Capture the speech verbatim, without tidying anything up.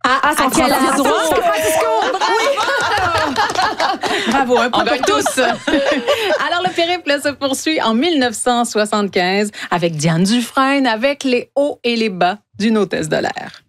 À, à San Francisco. San Francisco. Bravo, un On gagne tous. Alors, le périple se poursuit en mille neuf cent soixante-quinze avec Diane Dufresne, avec les hauts et les bas d'une hôtesse de l'air.